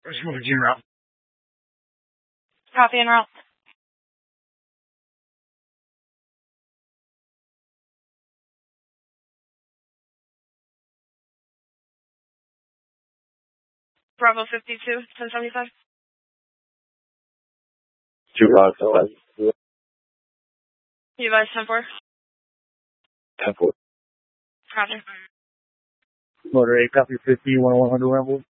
Where's your Virginia route? Copy en route. Bravo 52, 1075. 2 rocks, You advise 10-4. 10-4. Roger. Motor 8, copy 50, 101 Ramble.